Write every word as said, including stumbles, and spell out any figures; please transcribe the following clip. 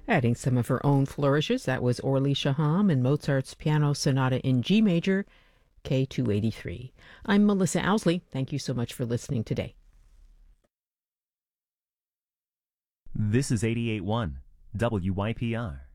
Adding some of her own flourishes, that was Orly Shaham and Mozart's Piano Sonata in G Major, K two eighty-three. I'm Melissa Owsley. Thank you so much for listening today. This is eighty-eight point one W Y P R.